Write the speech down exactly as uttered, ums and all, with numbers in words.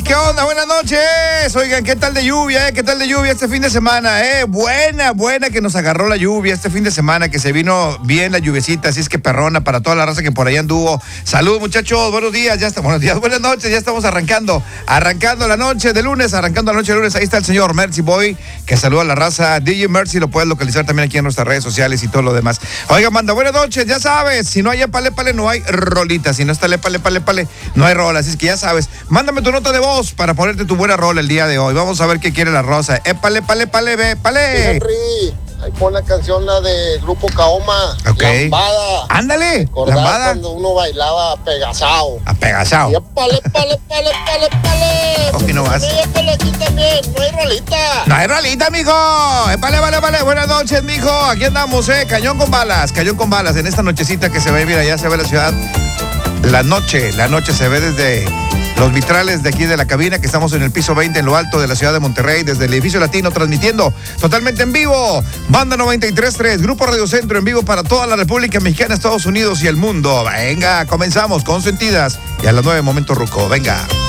¿Qué onda? Buenas noches. Oigan, ¿qué tal de lluvia? Eh? ¿Qué tal de lluvia este fin de semana? Eh? Buena, buena que nos agarró la lluvia este fin de semana, que se vino bien la lluviecita, así es que perrona para toda la raza que por ahí anduvo. Salud, muchachos, buenos días, ya está, buenos días, buenas noches, ya estamos arrancando, arrancando la noche de lunes, arrancando la noche de lunes. Ahí está el señor Mercy Boy, que saluda a la raza. D J Mercy lo puedes localizar también aquí en nuestras redes sociales y todo lo demás. Oiga, manda, buenas noches, ya sabes, si no hay épale, pale, no hay rolita, si no está épale, pale, pale, no hay rola, así es que ya sabes, mándame tu nota de voz para ponerte tu buena rola el día de hoy. Vamos a ver qué quiere la rosa. Épale, pale, pale, ve, pale. Henry, ahí pon la canción, la de Grupo Kaoma. Ok. Lambada. Ándale, Recordar lambada. cuando uno bailaba apegazado. Apegazado. Y épale, pale, pale, pale, pale. Aquí nomás. Sí, épale aquí también, no hay rolita. No hay rolita, mijo. Épale, vale, vale. Buenas noches, mijo. Aquí andamos, eh. Cañón con balas, cañón con balas. En esta nochecita que se ve, mira, ya se ve la ciudad. La noche, la noche se ve desde los vitrales de aquí de la cabina, que estamos en el piso veinte, en lo alto de la ciudad de Monterrey, desde el edificio latino, transmitiendo totalmente en vivo. Banda noventa y tres punto tres, Grupo Radio Centro, en vivo para toda la República Mexicana, Estados Unidos y el mundo. Venga, comenzamos con Sentidas y a las nueve, Momento Ruco. Venga.